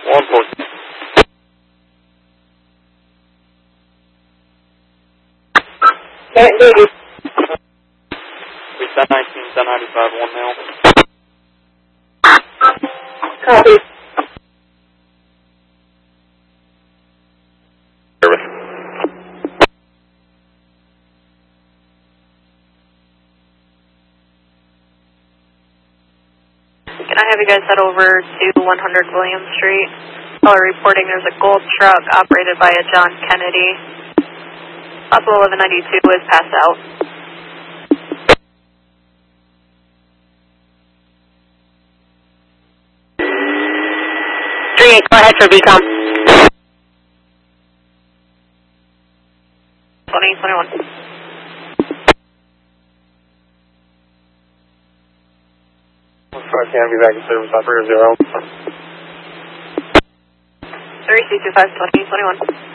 114. Can't do you. We 1019, 1095, 1 male. Copy. Service. Can I have you guys head over to 100 William Street? Caller reporting there's a gold truck operated by a John Kennedy. Possible 1192 is passed out. 38, go ahead for BCOM. 2021. Can be back in service, operator 0. 3C25, 2021.